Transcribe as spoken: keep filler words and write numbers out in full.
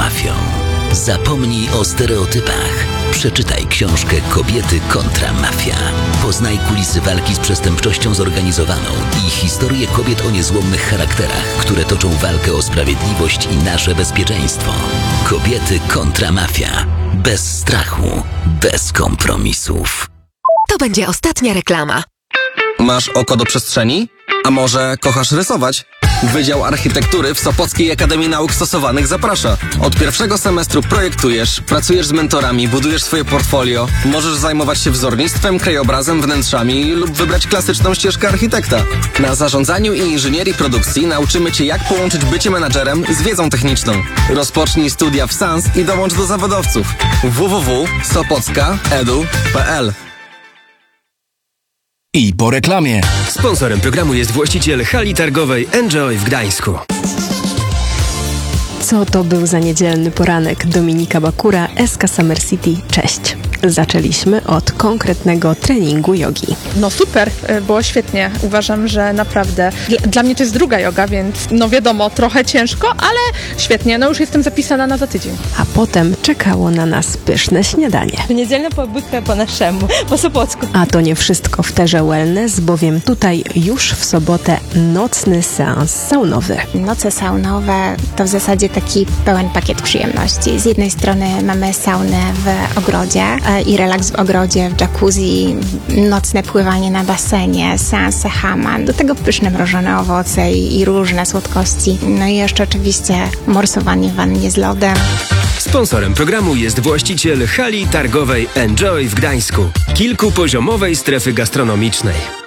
kontramafią. Zapomnij o stereotypach. Przeczytaj książkę Kobiety kontra mafia. Poznaj kulisy walki z przestępczością zorganizowaną i historię kobiet o niezłomnych charakterach, które toczą walkę o sprawiedliwość i nasze bezpieczeństwo. Kobiety kontra mafia. Bez strachu, bez kompromisów. To będzie ostatnia reklama. Masz oko do przestrzeni? A może kochasz rysować? Wydział Architektury w Sopockiej Akademii Nauk Stosowanych zaprasza. Od pierwszego semestru projektujesz, pracujesz z mentorami, budujesz swoje portfolio, możesz zajmować się wzornictwem, krajobrazem, wnętrzami lub wybrać klasyczną ścieżkę architekta. Na zarządzaniu i inżynierii produkcji nauczymy Cię, jak połączyć bycie menadżerem z wiedzą techniczną. Rozpocznij studia w S A N S i dołącz do zawodowców. w w w kropka sopocka kropka e d u kropka p l. I po reklamie. Sponsorem programu jest właściciel hali targowej Enjoy w Gdańsku. Co to był za niedzielny poranek? Dominika Bakura, S K Summer City. Cześć. Zaczęliśmy od konkretnego treningu jogi. No super, było świetnie. Uważam, że naprawdę dla, dla mnie to jest druga joga, więc no wiadomo, trochę ciężko, ale świetnie. No już jestem zapisana na za tydzień. A potem czekało na nas pyszne śniadanie. Niedzielna pobytka po naszemu, po sopocku. A to nie wszystko w Terze Wellness, bowiem tutaj już w sobotę nocny seans saunowy. Noce saunowe to w zasadzie taki pełen pakiet przyjemności. Z jednej strony mamy saunę w ogrodzie i relaks w ogrodzie, w jacuzzi, nocne pływanie na basenie, seanse Hammam, do tego pyszne mrożone owoce i, i różne słodkości. No i jeszcze oczywiście morsowanie w wannie z lodem. Sponsorem programu jest właściciel hali targowej Enjoy w Gdańsku, kilkupoziomowej strefy gastronomicznej.